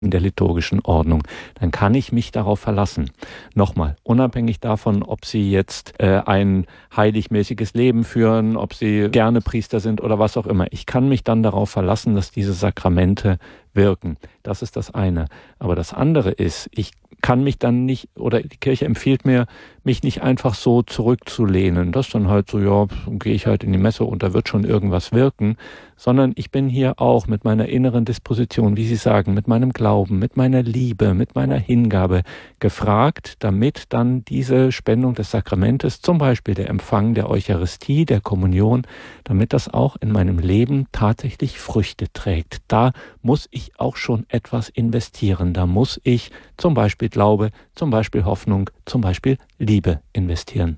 in der liturgischen Ordnung, dann kann ich mich darauf verlassen. Nochmal, unabhängig davon, ob Sie jetzt ein heiligmäßiges Leben führen, ob Sie gerne Priester sind oder was auch immer. Ich kann mich dann darauf verlassen, dass diese Sakramente wirken. Das ist das eine. Aber das andere ist, ich kann mich dann nicht, oder die Kirche empfiehlt mir, mich nicht einfach so zurückzulehnen. Das dann halt so, ja, gehe ich halt in die Messe und da wird schon irgendwas wirken, sondern ich bin hier auch mit meiner inneren Disposition, wie Sie sagen, mit meinem Glauben, mit meiner Liebe, mit meiner Hingabe gefragt, damit dann diese Spendung des Sakramentes, zum Beispiel der Empfang der Eucharistie, der Kommunion, damit das auch in meinem Leben tatsächlich Früchte trägt. Da muss ich auch schon etwas investieren. Da muss ich zum Beispiel Glaube, zum Beispiel Hoffnung, zum Beispiel Liebe investieren.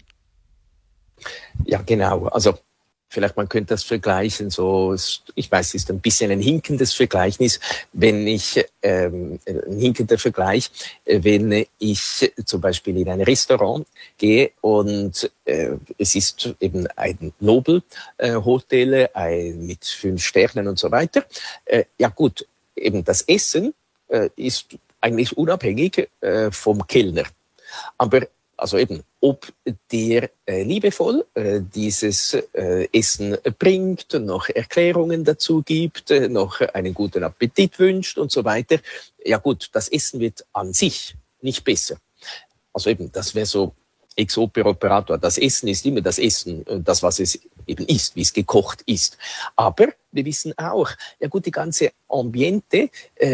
Ja, genau. Also vielleicht man könnte das vergleichen, so, ich weiß, es ist ein bisschen ein hinkendes Vergleichnis, wenn ich, ein hinkender Vergleich, wenn ich zum Beispiel in ein Restaurant gehe und es ist eben ein Nobel-Hotel mit 5 Sternen und so weiter. Ja gut, eben das Essen ist eigentlich unabhängig vom Kellner. Aber also eben, ob der liebevoll dieses Essen bringt, noch Erklärungen dazu gibt, noch einen guten Appetit wünscht und so weiter. Ja gut, das Essen wird an sich nicht besser. Also eben, das wäre so ex opere operator. Das Essen ist immer das Essen, das, was es eben ist, wie es gekocht ist. Aber wir wissen auch, ja gut, die ganze Ambiente,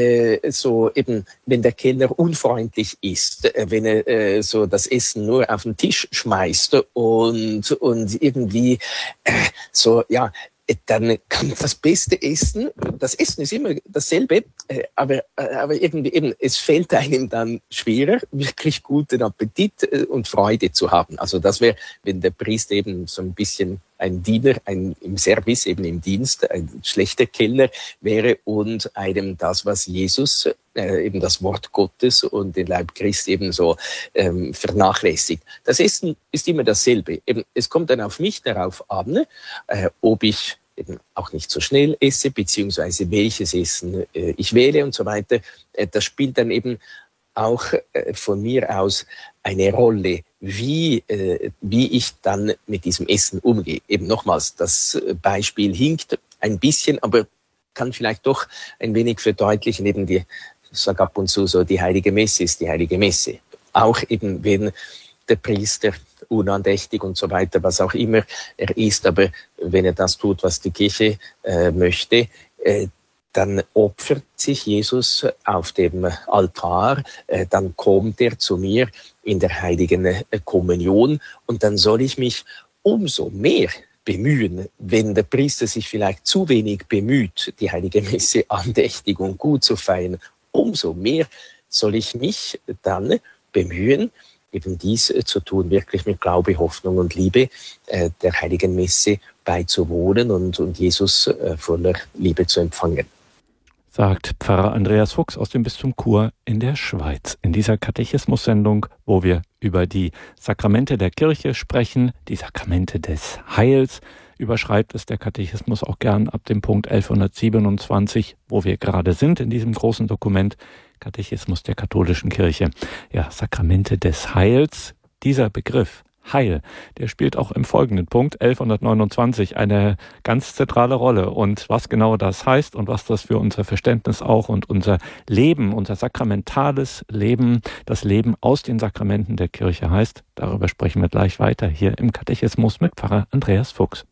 so eben, wenn der Kellner unfreundlich ist, wenn er so das Essen nur auf den Tisch schmeißt und irgendwie so, ja, dann kann das beste Essen, das Essen ist immer dasselbe, aber irgendwie eben, es fällt einem dann schwerer, wirklich guten Appetit und Freude zu haben. Also das wäre, wenn der Priester eben so ein bisschen ein Diener, im Service, eben im Dienst, ein schlechter Kellner wäre und einem das, was Jesus, eben das Wort Gottes und den Leib Christi eben so vernachlässigt. Das Essen ist immer dasselbe. Eben, es kommt dann auf mich darauf an, ob ich eben auch nicht so schnell esse, beziehungsweise welches Essen ich wähle und so weiter. Das spielt dann eben auch von mir aus eine Rolle, wie ich dann mit diesem Essen umgehe. Eben nochmals, das Beispiel hinkt ein bisschen, aber kann vielleicht doch ein wenig verdeutlichen, eben ich sage ab und zu so, die Heilige Messe ist die Heilige Messe. Auch eben, wenn der Priester unandächtig und so weiter, was auch immer er ist, aber wenn er das tut, was die Kirche möchte, dann opfert sich Jesus auf dem Altar, dann kommt er zu mir in der heiligen Kommunion und dann soll ich mich umso mehr bemühen, wenn der Priester sich vielleicht zu wenig bemüht, die heilige Messe andächtig und gut zu feiern, umso mehr soll ich mich dann bemühen, eben dies zu tun, wirklich mit Glaube, Hoffnung und Liebe der heiligen Messe beizuwohnen und Jesus voller Liebe zu empfangen. Sagt Pfarrer Andreas Fuchs aus dem Bistum Chur in der Schweiz. In dieser Katechismus-Sendung, wo wir über die Sakramente der Kirche sprechen, die Sakramente des Heils, überschreibt es der Katechismus auch gern ab dem Punkt 1127, wo wir gerade sind in diesem großen Dokument, Katechismus der katholischen Kirche. Ja, Sakramente des Heils, dieser Begriff Heil, der spielt auch im folgenden Punkt 1129 eine ganz zentrale Rolle. Und was genau das heißt und was das für unser Verständnis auch und unser Leben, unser sakramentales Leben, das Leben aus den Sakramenten der Kirche heißt, darüber sprechen wir gleich weiter hier im Katechismus mit Pfarrer Andreas Fuchs.